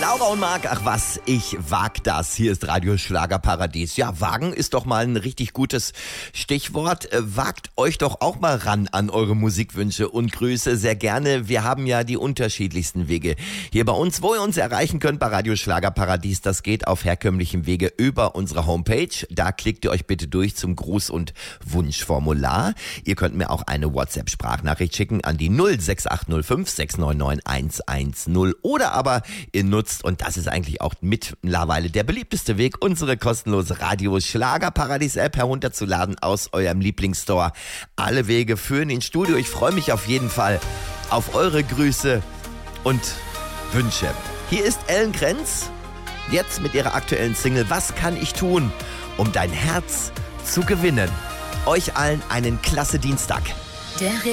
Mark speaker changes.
Speaker 1: Laura und Marc, ach was, ich wag das. Hier ist Radio Schlagerparadies. Ja, wagen ist doch mal ein richtig gutes Stichwort. Wagt euch doch auch mal ran an eure Musikwünsche und Grüße sehr gerne. Wir haben ja die unterschiedlichsten Wege hier bei uns, wo ihr uns erreichen könnt bei Radio Schlagerparadies. Das geht auf herkömmlichem Wege über unsere Homepage. Da klickt ihr euch bitte durch zum Gruß- und Wunschformular. Ihr könnt mir auch eine WhatsApp-Sprachnachricht schicken an die 06805 699 110 oder aber ihr nutzt, und das ist eigentlich auch mittlerweile der beliebteste Weg, unsere kostenlose Radio Schlagerparadies App herunterzuladen aus eurem Lieblingsstore. Alle Wege führen ins Studio. Ich freue mich auf jeden Fall auf eure Grüße und Wünsche. Hier ist Ellen Krenz, jetzt mit ihrer aktuellen Single Was kann ich tun, um dein Herz zu gewinnen. Euch allen einen klasse Dienstag.